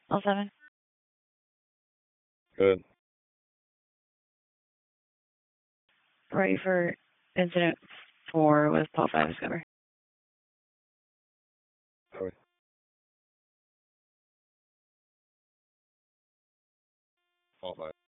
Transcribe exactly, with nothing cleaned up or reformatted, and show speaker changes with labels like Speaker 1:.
Speaker 1: All seven.
Speaker 2: Good.
Speaker 1: Ready for incident four with Paul five Discover.
Speaker 2: Sorry. All five.